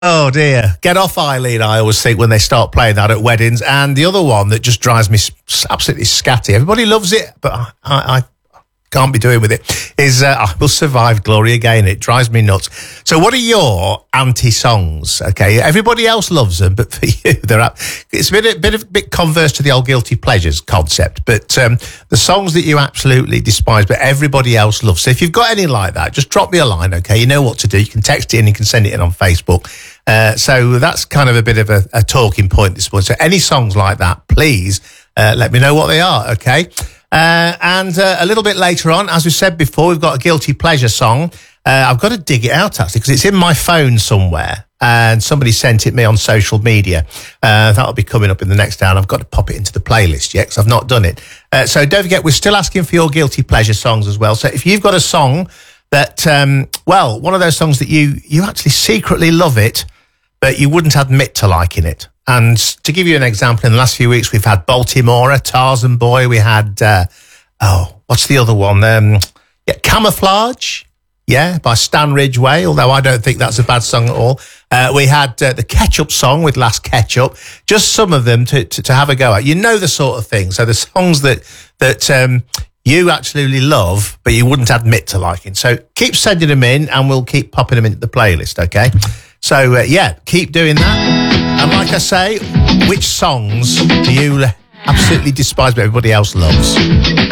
Oh dear. Get off Eileen, I always think, when they start playing that at weddings. And the other one that just drives me absolutely scatty. Everybody loves it, but I can't be doing with it, is I Will Survive Gloria Gaynor. It drives me nuts. So what are your anti-songs? Okay, everybody else loves them, but for you, it's a bit converse to the old guilty pleasures concept. But the songs that you absolutely despise, but everybody else loves. So if you've got any like that, just drop me a line, okay? You know what to do. You can text it in, you can send it in on Facebook. So that's kind of a bit of a talking point this morning. So any songs like that, please let me know what they are, okay? And a little bit later on, as we said before, we've got a guilty pleasure song. I've got to dig it out, actually, because it's in my phone somewhere, and somebody sent it me on social media. That'll be coming up in the next hour, and I've got to pop it into the playlist yet, because I've not done it. So don't forget, we're still asking for your guilty pleasure songs as well. So if you've got a song that, one of those songs that you actually secretly love it, but you wouldn't admit to liking it. And to give you an example, in the last few weeks, we've had Baltimore, Tarzan Boy. We had, what's the other one? Camouflage, by Stan Ridgway, although I don't think that's a bad song at all. We had the Ketchup song with Last Ketchup, just some of them to have a go at. You know the sort of thing. So the songs that you absolutely love, but you wouldn't admit to liking. So keep sending them in, and we'll keep popping them into the playlist, okay? So, keep doing that. And like I say, which songs do you absolutely despise but everybody else loves?